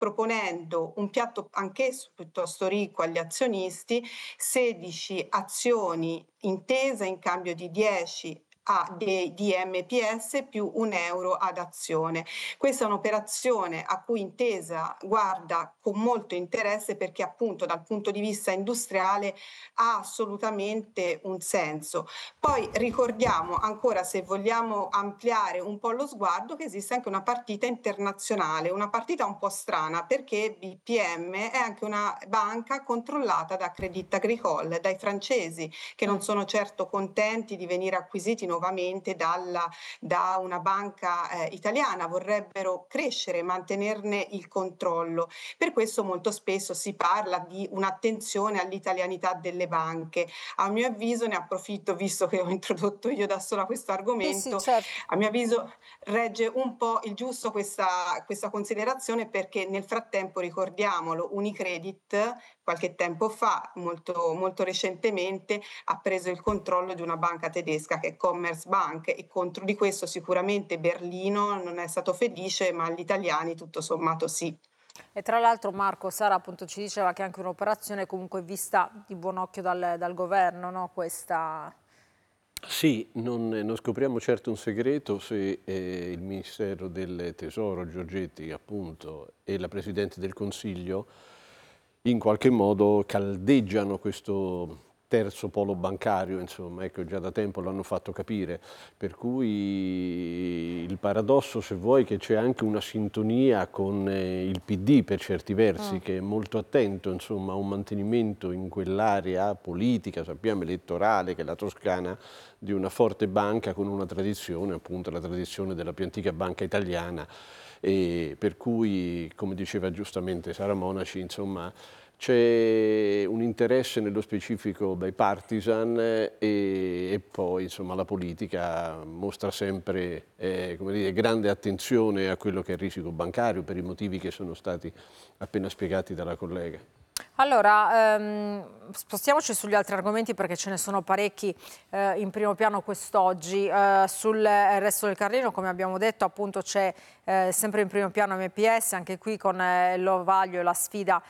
proponendo un piatto anch'esso piuttosto ricco agli azionisti, 16 azioni intesa in cambio di 10 di MPS più €1 ad azione. Questa è un'operazione a cui Intesa guarda con molto interesse perché appunto dal punto di vista industriale ha assolutamente un senso. Poi ricordiamo ancora, se vogliamo ampliare un po' lo sguardo, che esiste anche una partita internazionale, una partita un po' strana perché BPM è anche una banca controllata da Crédit Agricole, dai francesi, che non sono certo contenti di venire acquisiti nuovamente da una banca italiana, vorrebbero crescere e mantenerne il controllo. Per questo molto spesso si parla di un'attenzione all'italianità delle banche. A mio avviso, ne approfitto, visto che ho introdotto io da sola questo Sì, sì, argomento, certo. a mio avviso regge un po' il giusto questa considerazione, perché nel frattempo, ricordiamolo, Unicredit qualche tempo fa, molto recentemente, ha preso il controllo di una banca tedesca che è Commerzbank, e contro di questo sicuramente Berlino non è stato felice, ma gli italiani tutto sommato sì. E tra l'altro Marco, Sara appunto ci diceva che è anche un'operazione comunque vista di buon occhio dal governo, no? Questa... Sì, non scopriamo certo un segreto se il Ministero del Tesoro, Giorgetti appunto, e la Presidente del Consiglio in qualche modo caldeggiano questo terzo polo bancario, insomma, ecco, già da tempo l'hanno fatto capire, per cui il paradosso, se vuoi, che c'è anche una sintonia con il PD per certi versi, che è molto attento, insomma, a un mantenimento in quell'area politica, sappiamo, elettorale, che è la Toscana, di una forte banca con una tradizione, appunto la tradizione della più antica banca italiana, e per cui, come diceva giustamente Sara Monaci, insomma, c'è un interesse nello specifico bipartisan e poi insomma la politica mostra sempre come dire, grande attenzione a quello che è il risico bancario per i motivi che sono stati appena spiegati dalla collega. Allora, spostiamoci sugli altri argomenti perché ce ne sono parecchi in primo piano quest'oggi. Sul resto del Carlino, come abbiamo detto, appunto c'è sempre in primo piano MPS, anche qui con l'Ovaglio e la sfida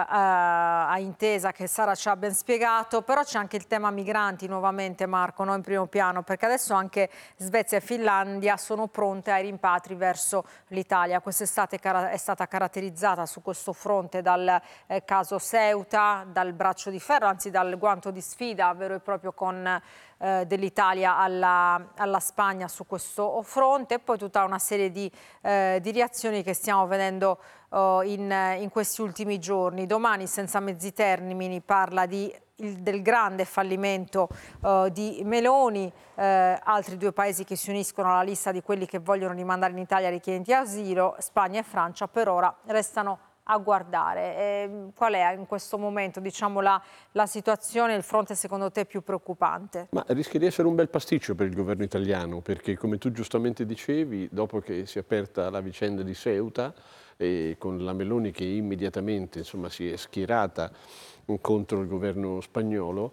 a Intesa che Sara ci ha ben spiegato, però c'è anche il tema migranti nuovamente, Marco, no? In primo piano, perché adesso anche Svezia e Finlandia sono pronte ai rimpatri verso l'Italia. Quest'estate è stata caratterizzata su questo fronte dal caso Ceuta, dal braccio di ferro, anzi dal guanto di sfida vero e proprio con dell'Italia alla Spagna su questo fronte, e poi tutta una serie di reazioni che stiamo vedendo in questi ultimi giorni. Domani, senza mezzi termini, parla del grande fallimento di Meloni, altri due paesi che si uniscono alla lista di quelli che vogliono rimandare in Italia richiedenti asilo, Spagna e Francia, per ora restano a guardare. Qual è in questo momento, diciamo, la situazione, il fronte secondo te più preoccupante? Ma rischia di essere un bel pasticcio per il governo italiano, perché come tu giustamente dicevi, dopo che si è aperta la vicenda di Ceuta, con la Meloni che immediatamente insomma, si è schierata contro il governo spagnolo,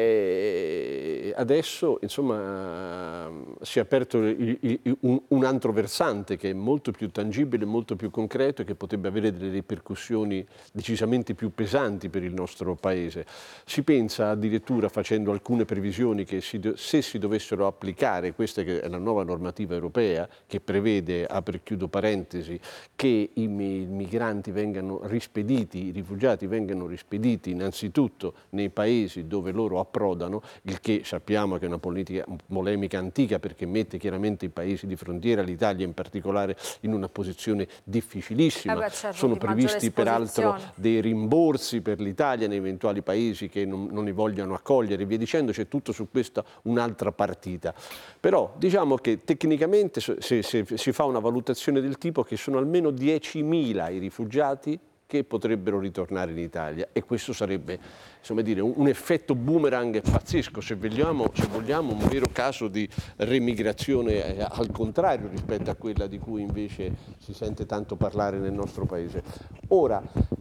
adesso insomma, si è aperto un altro versante che è molto più tangibile, molto più concreto e che potrebbe avere delle ripercussioni decisamente più pesanti per il nostro Paese. Si pensa addirittura, facendo alcune previsioni, che se si dovessero applicare, questa che è la nuova normativa europea che prevede, apro e chiudo parentesi, che i migranti vengano rispediti, i rifugiati vengano rispediti innanzitutto nei paesi dove loro approdano, il che sappiamo che è una polemica antica perché mette chiaramente i paesi di frontiera, l'Italia in particolare, in una posizione difficilissima. Certo, sono di maggiore previsti peraltro esposizione. dei rimborsi per l'Italia nei eventuali paesi che non li vogliono accogliere e via dicendo, c'è tutto su questa un'altra partita. Però diciamo che tecnicamente se si fa una valutazione del tipo che sono almeno 10.000 i rifugiati che potrebbero ritornare in Italia, e questo sarebbe, insomma, dire, un effetto boomerang pazzesco, se vogliamo un vero caso di remigrazione al contrario rispetto a quella di cui invece si sente tanto parlare nel nostro Paese. Ora,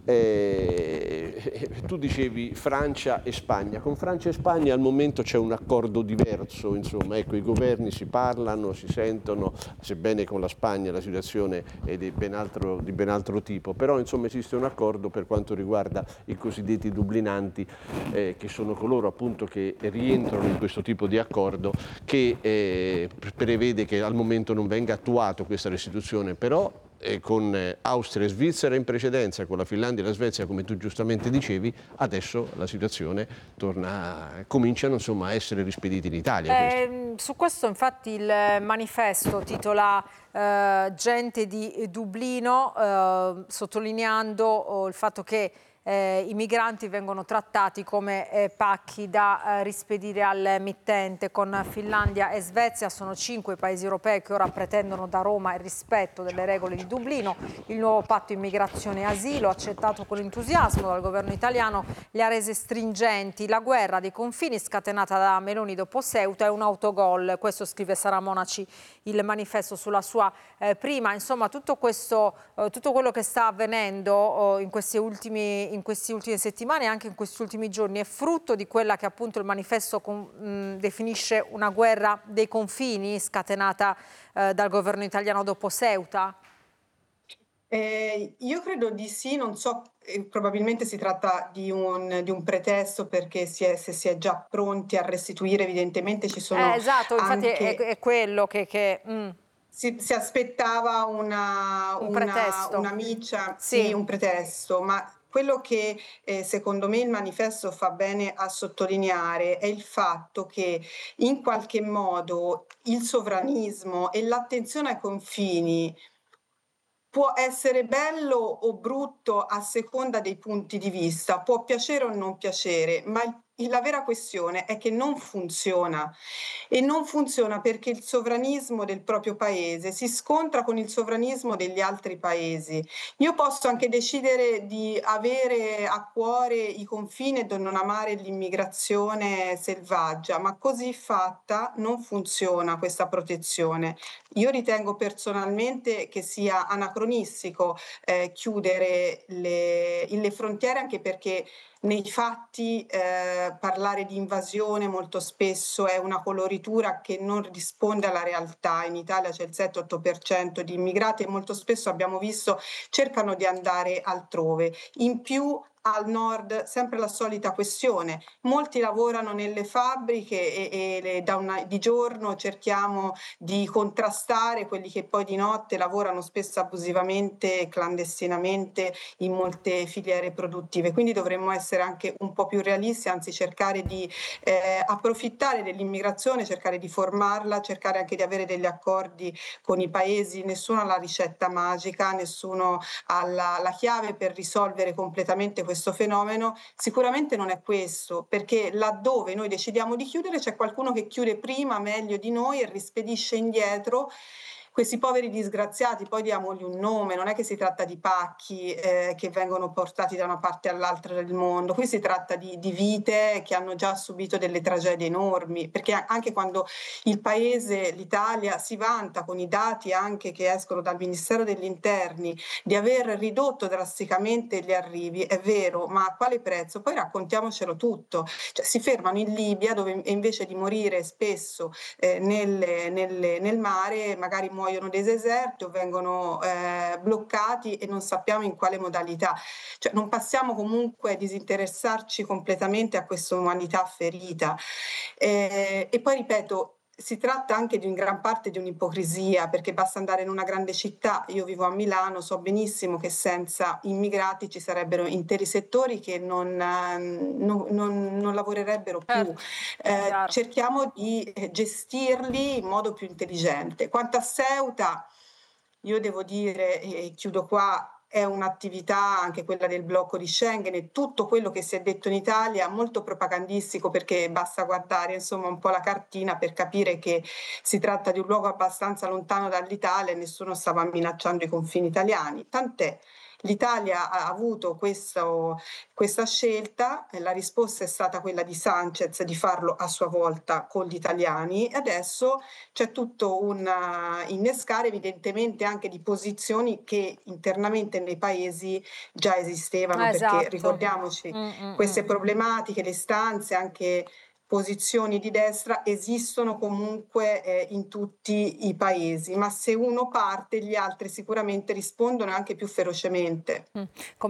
Tu dicevi Francia e Spagna. Con Francia e Spagna al momento c'è un accordo diverso, insomma, ecco, i governi si parlano, si sentono, sebbene con la Spagna la situazione è di ben altro tipo, però insomma esiste un accordo per quanto riguarda i cosiddetti dublinanti, che sono coloro appunto che rientrano in questo tipo di accordo, che prevede che al momento non venga attuato questa restituzione, però con Austria e Svizzera in precedenza, con la Finlandia e la Svezia, come tu giustamente dicevi, adesso la situazione cominciano insomma a essere rispediti in Italia. Su questo infatti il manifesto titola Gente di Dublino, sottolineando il fatto che i migranti vengono trattati come pacchi da rispedire al mittente. Con Finlandia e Svezia sono 5 paesi europei che ora pretendono da Roma il rispetto delle regole di Dublino. Il nuovo patto immigrazione e asilo, accettato con entusiasmo dal governo italiano, le ha rese stringenti. La guerra dei confini scatenata da Meloni dopo Ceuta è un autogol. Questo scrive Sara Monaci, il manifesto, sulla sua prima. Insomma, tutto quello che sta avvenendo in queste ultime settimane e anche in questi ultimi giorni è frutto di quella che appunto il manifesto definisce una guerra dei confini scatenata dal governo italiano dopo Ceuta? Io credo di sì, non so, probabilmente si tratta di un pretesto perché se si è già pronti a restituire, evidentemente ci sono Esatto, infatti anche... è quello che Si aspettava un pretesto. una miccia, sì, Sì. un pretesto, ma quello che secondo me il manifesto fa bene a sottolineare è il fatto che in qualche modo il sovranismo e l'attenzione ai confini può essere bello o brutto a seconda dei punti di vista, può piacere o non piacere, ma la vera questione è che non funziona, e non funziona perché il sovranismo del proprio paese si scontra con il sovranismo degli altri paesi. Io posso anche decidere di avere a cuore i confini e di non amare l'immigrazione selvaggia, ma così fatta non funziona questa protezione. Io ritengo personalmente che sia anacronistico chiudere le frontiere, anche perché nei fatti parlare di invasione molto spesso è una coloritura che non risponde alla realtà. In Italia c'è il 7-8% di immigrati e molto spesso abbiamo visto cercano di andare altrove. In più al nord sempre la solita questione, molti lavorano nelle fabbriche e di giorno cerchiamo di contrastare quelli che poi di notte lavorano spesso abusivamente e clandestinamente in molte filiere produttive, quindi dovremmo essere anche un po' più realisti, anzi cercare di approfittare dell'immigrazione, cercare di formarla, cercare anche di avere degli accordi con i paesi. Nessuno ha la ricetta magica, nessuno ha la chiave per risolvere completamente questo fenomeno. Sicuramente non è questo, perché laddove noi decidiamo di chiudere c'è qualcuno che chiude prima, meglio di noi, e rispedisce indietro questi poveri disgraziati. Poi diamogli un nome, non è che si tratta di pacchi che vengono portati da una parte all'altra del mondo, qui si tratta di vite che hanno già subito delle tragedie enormi, perché anche quando il paese, l'Italia, si vanta con i dati anche che escono dal Ministero degli Interni di aver ridotto drasticamente gli arrivi, è vero, ma a quale prezzo? Poi raccontiamocelo tutto, cioè, si fermano in Libia dove invece di morire spesso nel mare magari muoiono deserti o vengono bloccati e non sappiamo in quale modalità. Cioè, non passiamo comunque a disinteressarci completamente a questa umanità ferita. E poi ripeto, si tratta anche in gran parte di un'ipocrisia, perché basta andare in una grande città. Io vivo a Milano, so benissimo che senza immigrati ci sarebbero interi settori che non lavorerebbero più. Cerchiamo di gestirli in modo più intelligente. Quanto a Ceuta, io devo dire, e chiudo qua, è un'attività anche quella del blocco di Schengen e tutto quello che si è detto in Italia molto propagandistico, perché basta guardare insomma un po' la cartina per capire che si tratta di un luogo abbastanza lontano dall'Italia e nessuno stava minacciando i confini italiani, tant'è L'Italia ha avuto questa scelta, la risposta è stata quella di Sanchez di farlo a sua volta con gli italiani e adesso c'è tutto un innescare evidentemente anche di posizioni che internamente nei paesi già esistevano, perché Esatto. ricordiamoci queste problematiche, le istanze, anche posizioni di destra esistono comunque in tutti i paesi, ma se uno parte gli altri sicuramente rispondono anche più ferocemente.